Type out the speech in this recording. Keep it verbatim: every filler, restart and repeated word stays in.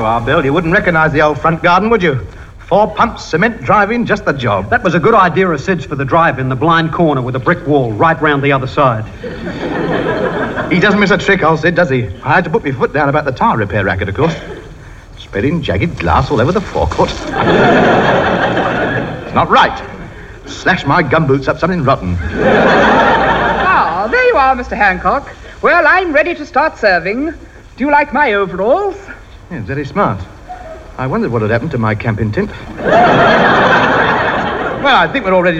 you are, Bill. You wouldn't recognise the old front garden, would you? Four pumps, cement driving, just the job. That was a good idea of Sid's for the drive in the blind corner with a brick wall right round the other side. He doesn't miss a trick, old Sid, does he? I had to put my foot down about the tyre repair racket, of course. Spreading jagged glass all over the forecourt. It's not right. Slash my gumboots up something rotten. Ah, there you are, Mister Hancock. Well, I'm ready to start serving. Do you like my overalls? Yeah, very smart. I wondered what had happened to my camping tent. Well, I think we're all ready.